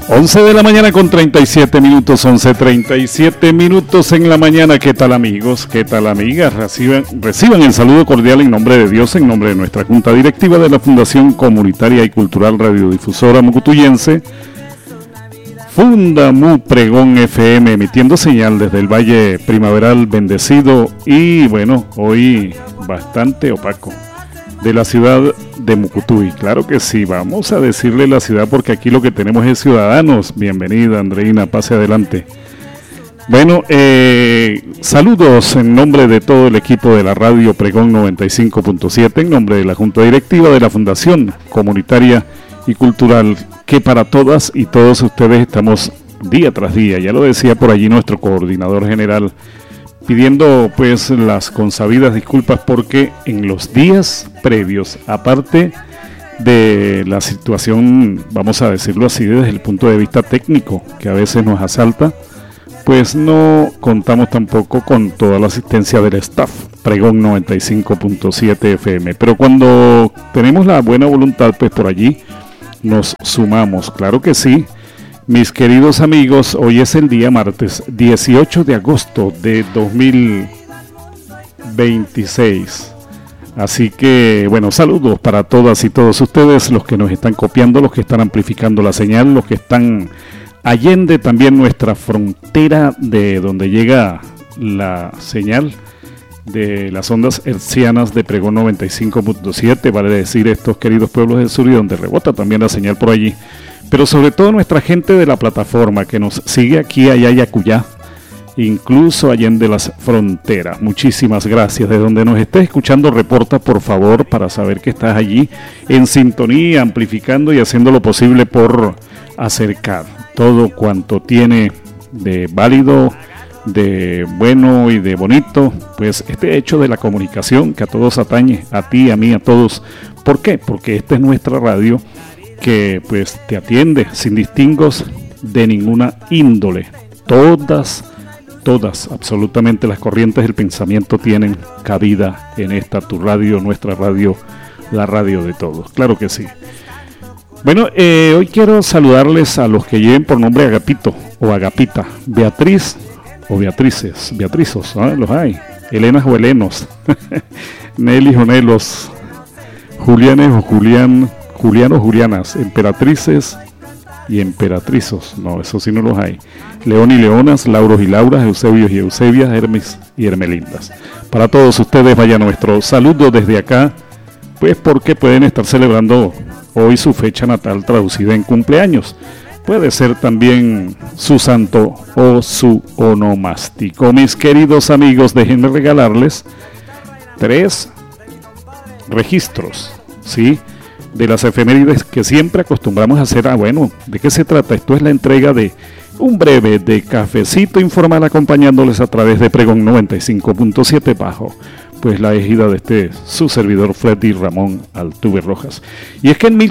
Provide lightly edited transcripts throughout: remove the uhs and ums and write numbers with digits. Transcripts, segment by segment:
11 de la mañana con 37 minutos, 11:37 minutos en la mañana. ¿Qué tal, amigos? ¿Qué tal, amigas? Reciban el saludo cordial en nombre de Dios, en nombre de nuestra Junta Directiva de la Fundación Comunitaria y Cultural Radiodifusora Mucutuyense, Fundamu Pregón FM, emitiendo señal desde el Valle Primaveral bendecido y, bueno, hoy bastante opaco, de la ciudad de Mucutuy. Claro que sí, vamos a decirle la ciudad porque aquí lo que tenemos es ciudadanos. Bienvenida, Andreina, pase adelante. Bueno, saludos en nombre de todo el equipo de la radio Pregón 95.7, en nombre de la Junta Directiva de la Fundación Comunitaria y Cultural, que para todas y todos ustedes estamos día tras día. Ya lo decía por allí nuestro coordinador general, pidiendo pues las consabidas disculpas porque en los días previos, aparte de la situación, vamos a decirlo así, desde el punto de vista técnico, que a veces nos asalta, pues no contamos tampoco con toda la asistencia del staff Pregón 95.7 FM, pero cuando tenemos la buena voluntad, pues por allí nos sumamos, claro que sí. Mis queridos amigos, hoy es el día martes 18 de agosto de 2026. Así que, bueno, saludos para todas y todos ustedes, los que nos están copiando, los que están amplificando la señal, los que están allende también nuestra frontera de donde llega la señal de las ondas hertzianas de Pregón 95.7, vale decir estos queridos pueblos del sur y donde rebota también la señal por allí. Pero sobre todo nuestra gente de la plataforma que nos sigue aquí, allá y acullá, incluso allende las fronteras. Muchísimas gracias. De donde nos estés escuchando, reporta por favor para saber que estás allí en sintonía, amplificando y haciendo lo posible por acercar todo cuanto tiene de válido, de bueno y de bonito, pues este hecho de la comunicación que a todos atañe, a ti, a mí, a todos. ¿Por qué? Porque esta es nuestra radio, que pues te atiende sin distingos de ninguna índole. Todas, absolutamente las corrientes del pensamiento tienen cabida en esta tu radio, nuestra radio, la radio de todos. Claro que sí. Bueno, hoy quiero saludarles a los que lleven por nombre Agapito o Agapita, Beatriz o Beatrices, Beatrizos, ¿eh? Los hay, Helenas o Helenos, Nelis o Nelos, Julianes o Julianos, Julianas, emperatrices y emperatrizos, no, eso sí no los hay, León y Leonas, Lauros y Lauras, Eusebios y Eusebias, Hermes y Hermelindas. Para todos ustedes vaya nuestro saludo desde acá, pues porque pueden estar celebrando hoy su fecha natal traducida en cumpleaños. Puede ser también su santo o su onomástico. Mis queridos amigos, déjenme regalarles 3 registros, ¿sí?, de las efemérides que siempre acostumbramos a hacer. Bueno, ¿de qué se trata? Esto es la entrega de un breve de cafecito informal acompañándoles a través de Pregón 95.7 bajo pues la égida de su servidor Freddy Ramón Altuve Rojas. Y es que en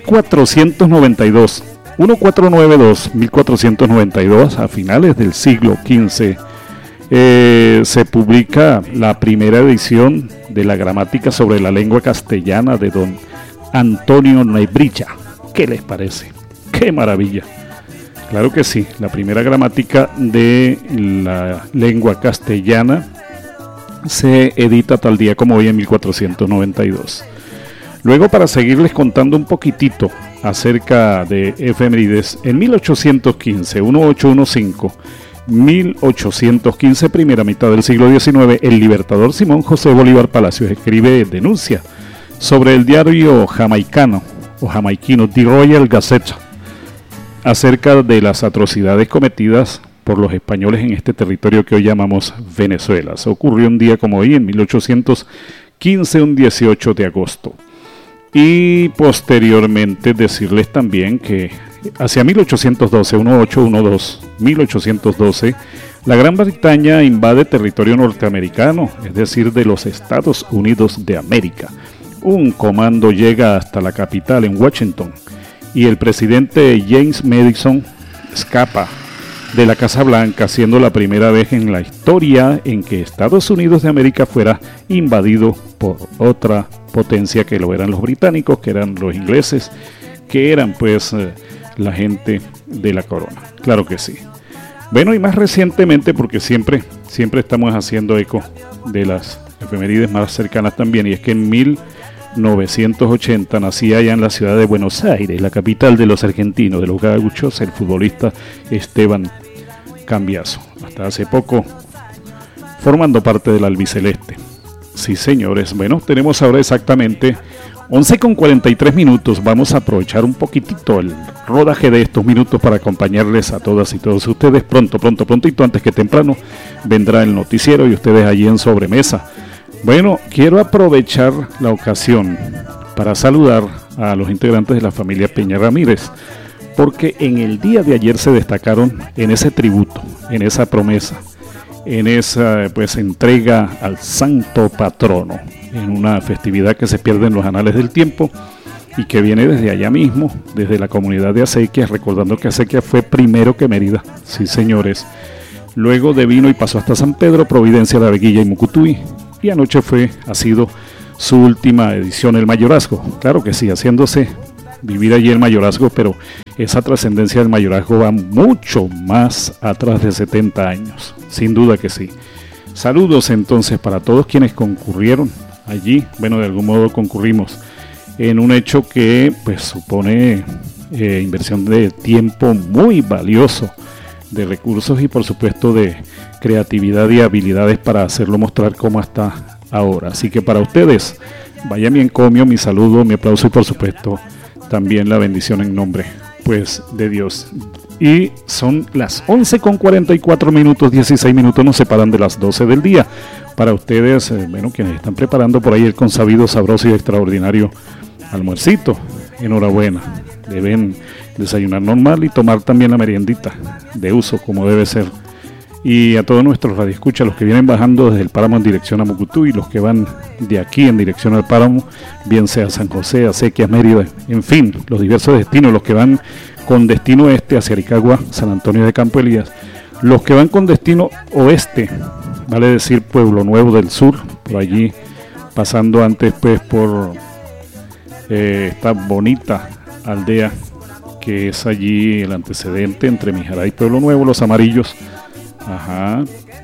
1492, a finales del siglo XV, se publica la primera edición de la gramática sobre la lengua castellana de don Antonio Nebrija. ¿Qué les parece? ¡Qué maravilla! Claro que sí, la primera gramática de la lengua castellana se edita tal día como hoy en 1492. Luego, para seguirles contando un poquitito acerca de efemérides, en 1815, primera mitad del siglo XIX, el libertador Simón José Bolívar Palacios escribe denuncia sobre el diario jamaicano o jamaiquino The Royal Gazette acerca de las atrocidades cometidas por los españoles en este territorio que hoy llamamos Venezuela. Se ocurrió un día como hoy, en 1815, un 18 de agosto. Y posteriormente decirles también que hacia 1812, la Gran Bretaña invade territorio norteamericano, es decir, de los Estados Unidos de América. Un comando llega hasta la capital en Washington y el presidente James Madison escapa de la Casa Blanca, siendo la primera vez en la historia en que Estados Unidos de América fuera invadido por otra potencia que lo eran los británicos, que eran los ingleses, que eran pues la gente de la Corona. Claro que sí. Bueno, y más recientemente, porque siempre estamos haciendo eco de las efemérides más cercanas también, y es que en 1980 nacía allá en la ciudad de Buenos Aires, la capital de los argentinos, de los gauchos, el futbolista Esteban Cambiaso. Hasta hace poco formando parte del albiceleste. Sí, señores. Bueno, tenemos ahora exactamente 11:43. Vamos a aprovechar un poquitito el rodaje de estos minutos para acompañarles a todas y todos ustedes. Prontito, antes que temprano, vendrá el noticiero y ustedes allí en sobremesa. Bueno, quiero aprovechar la ocasión para saludar a los integrantes de la familia Peña Ramírez, porque en el día de ayer se destacaron en ese tributo, en esa promesa, en esa entrega al santo patrono, en una festividad que se pierde en los anales del tiempo y que viene desde allá mismo, desde la comunidad de Acequias, recordando que Acequias fue primero que Mérida, sí señores, luego de vino y pasó hasta San Pedro, Providencia, La Veguilla y Mucutuy, y anoche ha sido su última edición, el mayorazgo, claro que sí, haciéndose vivir allí el mayorazgo, pero esa trascendencia del mayorazgo va mucho más atrás de 70 años, sin duda que sí. Saludos entonces para todos quienes concurrieron allí. Bueno, de algún modo concurrimos en un hecho que pues supone inversión de tiempo muy valioso, de recursos y por supuesto de creatividad y habilidades para hacerlo mostrar como hasta ahora. Así que para ustedes, vaya mi encomio, mi saludo, mi aplauso y por supuesto también la bendición en nombre pues de Dios. Y son las 11:44, 16 minutos nos separan de las 12 del día. Para ustedes, quienes están preparando por ahí el consabido, sabroso y extraordinario almuercito, enhorabuena. Deben desayunar normal y tomar también la meriendita de uso como debe ser. Y a todos nuestros radioescuchas, los que vienen bajando desde el Páramo en dirección a Mucutuy, los que van de aquí en dirección al Páramo, bien sea San José, Acequias, Mérida, en fin, los diversos destinos, los que van con destino este hacia Aricagua, San Antonio de Campo Elías, los que van con destino oeste, vale decir Pueblo Nuevo del Sur, por allí, pasando antes pues por esta bonita aldea que es allí el antecedente entre Mijará y Pueblo Nuevo, Los Amarillos. Ajá.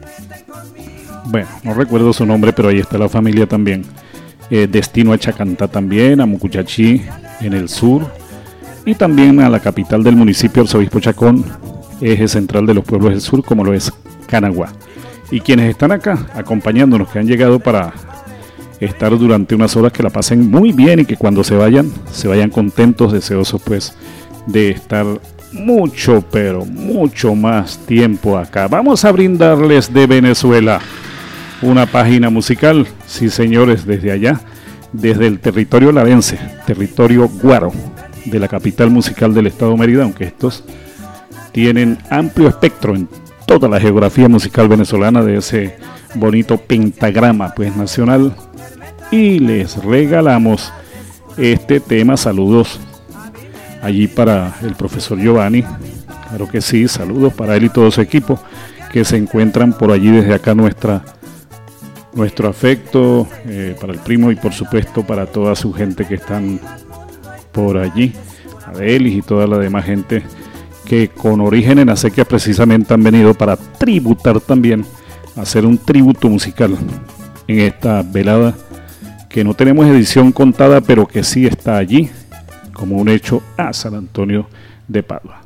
Bueno, no recuerdo su nombre, pero ahí está la familia también. Destino a Chacantá también, a Mucuchachí en el sur, y también a la capital del municipio, Arzobispo Chacón, eje central de los pueblos del sur, como lo es Canaguá. Y quienes están acá acompañándonos, que han llegado para estar durante unas horas, que la pasen muy bien y que cuando se vayan contentos, deseosos pues de estar mucho, pero mucho más tiempo acá. Vamos a brindarles de Venezuela una página musical, sí señores, desde allá, desde el territorio larense, territorio guaro, de la capital musical del estado Mérida, aunque estos tienen amplio espectro en toda la geografía musical venezolana de ese bonito pentagrama pues nacional, y les regalamos este tema. Saludos allí para el profesor Giovanni, claro que sí, saludos para él y todo su equipo que se encuentran por allí. Desde acá nuestro afecto para el primo y por supuesto para toda su gente que están por allí, Adelis y toda la demás gente que con origen en Acequias precisamente han venido para tributar también, hacer un tributo musical en esta velada que no tenemos edición contada, pero que sí está allí como un hecho a San Antonio de Padua.